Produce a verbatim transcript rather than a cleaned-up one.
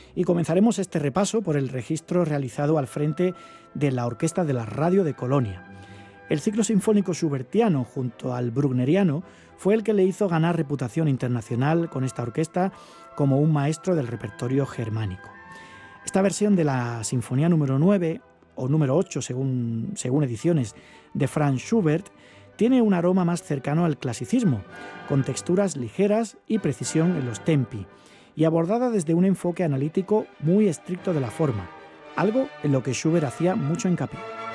Y comenzaremos este repaso por el registro realizado al frente de la Orquesta de la Radio de Colonia. El ciclo sinfónico schubertiano junto al bruckneriano fue el que le hizo ganar reputación internacional con esta orquesta como un maestro del repertorio germánico. Esta versión de la Sinfonía número nueve o número ocho, según, según ediciones, de Franz Schubert, tiene un aroma más cercano al clasicismo, con texturas ligeras y precisión en los tempi, y abordada desde un enfoque analítico muy estricto de la forma, algo en lo que Schubert hacía mucho hincapié.